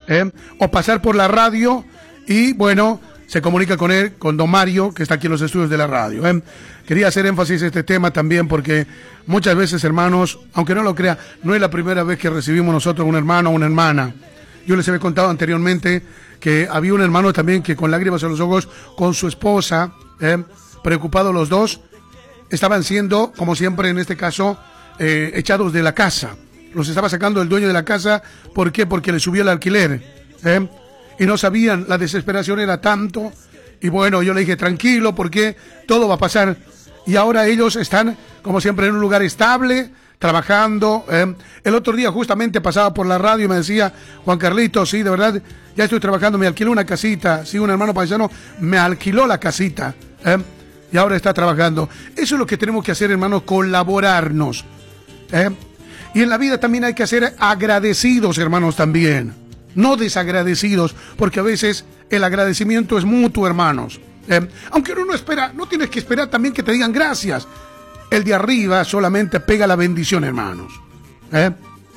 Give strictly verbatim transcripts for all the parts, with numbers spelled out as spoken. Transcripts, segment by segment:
¿eh? O pasar por la radio y, bueno, se comunica con él, con don Mario, que está aquí en los estudios de la radio. ¿eh? Quería hacer énfasis en este tema también porque muchas veces, hermanos, aunque no lo crea, no es la primera vez que recibimos nosotros un hermano o una hermana. Yo les había contado anteriormente que había un hermano también que con lágrimas en los ojos, con su esposa, ¿eh? preocupados los dos, estaban siendo, como siempre en este caso, eh, echados de la casa. Los estaba sacando el dueño de la casa. ¿Por qué? Porque le subió el alquiler. ¿eh? Y no sabían, la desesperación era tanto. Y bueno, yo le dije, tranquilo, porque todo va a pasar. Y ahora ellos están, como siempre, en un lugar estable, trabajando. ¿eh? El otro día justamente pasaba por la radio y me decía, Juan Carlitos, sí, de verdad, ya estoy trabajando, me alquiló una casita. Sí, un hermano paisano me alquiló la casita. ¿eh? Y ahora está trabajando. Eso es lo que tenemos que hacer, hermanos, colaborarnos. ¿eh? Y en la vida también hay que ser agradecidos, hermanos, también. No desagradecidos, porque a veces el agradecimiento es mutuo, hermanos. ¿eh? Aunque uno no espera, no tienes que esperar también que te digan gracias. El de arriba solamente pega la bendición, hermanos. ¿eh?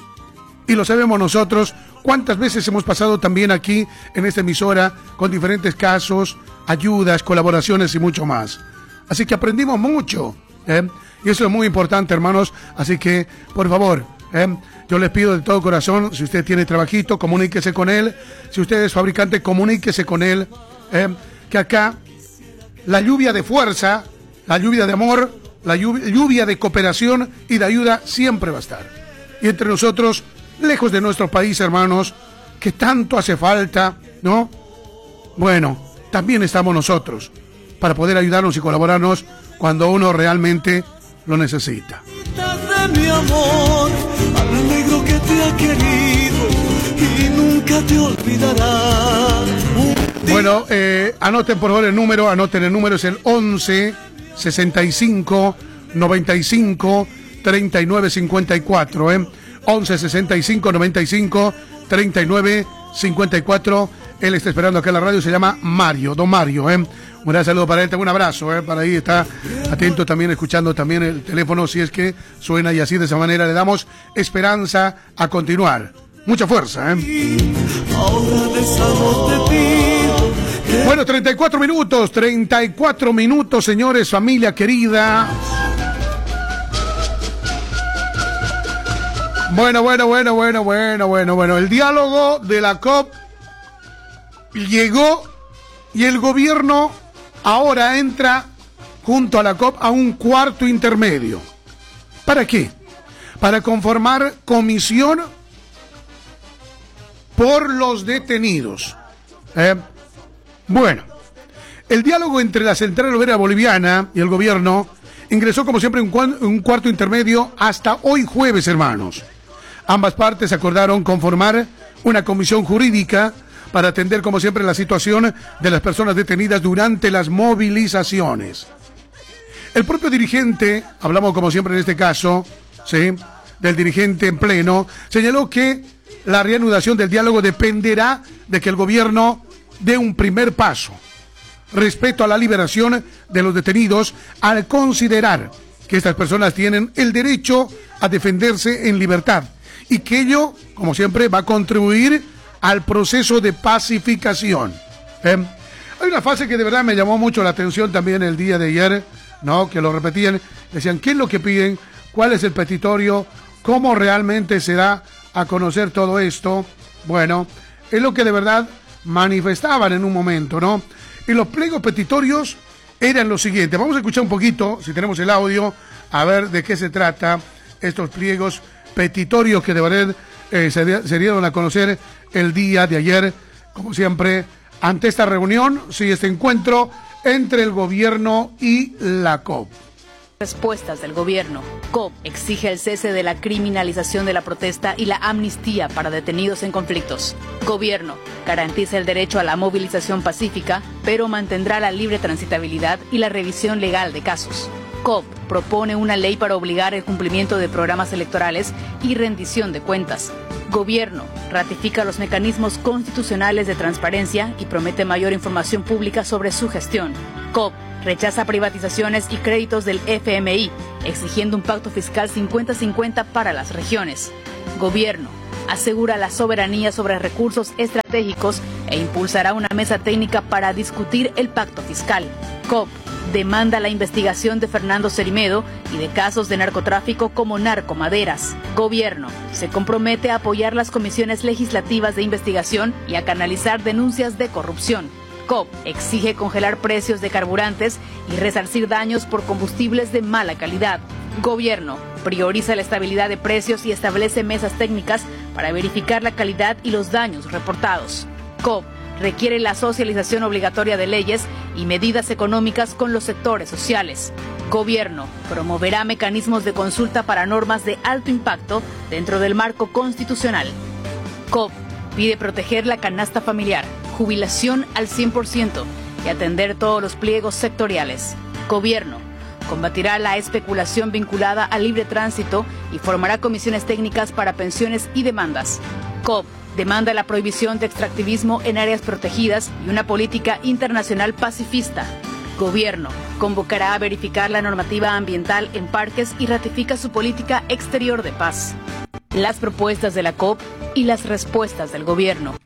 Y lo sabemos nosotros, cuántas veces hemos pasado también aquí en esta emisora con diferentes casos, ayudas, colaboraciones y mucho más. Así que aprendimos mucho. ¿eh? Y eso es muy importante, hermanos. Así que, por favor, ¿eh? yo les pido de todo corazón, si usted tiene trabajito, comuníquese con él. Si usted es fabricante, comuníquese con él. ¿eh? Que acá la lluvia de fuerza, la lluvia de amor, la lluvia, lluvia de cooperación y de ayuda siempre va a estar. Y entre nosotros, lejos de nuestro país, hermanos, que tanto hace falta, ¿no? Bueno, también estamos nosotros para poder ayudarnos y colaborarnos cuando uno realmente lo necesita. De mi amor, al negro que te ha querido y nunca te olvidará. Bueno, eh, anoten por favor el número, anoten el número, es el once sesenta y cinco noventa y cinco treinta y nueve cincuenta y cuatro, ¿eh? once sesenta y cinco noventa y cinco treinta y nueve cincuenta y cuatro. Él está esperando acá en la radio, se llama Mario, don Mario, ¿eh? Un gran saludo para él, tengo un abrazo, ¿eh? Para ahí está atento también, escuchando también el teléfono, si es que suena, y así de esa manera le damos esperanza a continuar. Mucha fuerza, ¿eh? Bueno, treinta y cuatro minutos, treinta y cuatro minutos, señores, familia querida. Bueno, bueno, bueno, bueno, bueno, bueno, bueno. El diálogo de la C O P llegó y el gobierno ahora entra junto a la C O P a un cuarto intermedio. ¿Para qué? Para conformar comisión por los detenidos. ¿Eh? Bueno, el diálogo entre la Central Obrera Boliviana y el gobierno ingresó como siempre un, un cuarto intermedio hasta hoy jueves, hermanos. Ambas partes acordaron conformar una comisión jurídica para atender como siempre la situación de las personas detenidas durante las movilizaciones. El propio dirigente, hablamos como siempre en este caso, ¿sí?, del dirigente en pleno, señaló que la reanudación del diálogo dependerá de que el gobierno dé un primer paso respecto a la liberación de los detenidos, al considerar que estas personas tienen el derecho a defenderse en libertad y que ello, como siempre, va a contribuir al proceso de pacificación. ¿Eh? Hay una fase que de verdad me llamó mucho la atención también el día de ayer, ¿no?, que lo repetían, decían qué es lo que piden, cuál es el petitorio, cómo realmente se da a conocer todo esto. Bueno, es lo que de verdad manifestaban en un momento, ¿no? Y los pliegos petitorios eran los siguientes. Vamos a escuchar un poquito, si tenemos el audio, a ver de qué se trata estos pliegos petitorios que de verdad eh, se, se dieron a conocer el día de ayer, como siempre, ante esta reunión, sí, este encuentro entre el gobierno y la C O P. Respuestas del gobierno. C O P exige el cese de la criminalización de la protesta y la amnistía para detenidos en conflictos. Gobierno garantiza el derecho a la movilización pacífica, pero mantendrá la libre transitabilidad y la revisión legal de casos. C O P propone una ley para obligar el cumplimiento de programas electorales y rendición de cuentas. Gobierno ratifica los mecanismos constitucionales de transparencia y promete mayor información pública sobre su gestión. C O P rechaza privatizaciones y créditos del F M I, exigiendo un pacto fiscal cincuenta cincuenta para las regiones. Gobierno asegura la soberanía sobre recursos estratégicos e impulsará una mesa técnica para discutir el pacto fiscal. C O P demanda la investigación de Fernando Cerimedo y de casos de narcotráfico como Narcomaderas. Gobierno se compromete a apoyar las comisiones legislativas de investigación y a canalizar denuncias de corrupción. C O P exige congelar precios de carburantes y resarcir daños por combustibles de mala calidad. Gobierno prioriza la estabilidad de precios y establece mesas técnicas para verificar la calidad y los daños reportados. C O P requiere la socialización obligatoria de leyes y medidas económicas con los sectores sociales. Gobierno promoverá mecanismos de consulta para normas de alto impacto dentro del marco constitucional. C O P pide proteger la canasta familiar, jubilación al cien por ciento y atender todos los pliegos sectoriales. Gobierno combatirá la especulación vinculada al libre tránsito y formará comisiones técnicas para pensiones y demandas. C O P demanda la prohibición de extractivismo en áreas protegidas y una política internacional pacifista. Gobierno convocará a verificar la normativa ambiental en parques y ratifica su política exterior de paz. Las propuestas de la C O P y las respuestas del gobierno.